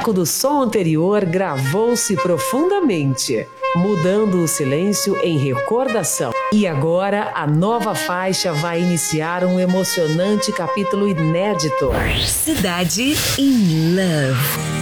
eco do som anterior gravou-se profundamente, mudando o silêncio em recordação. E agora a nova faixa vai iniciar um emocionante capítulo inédito. Cidade in Love.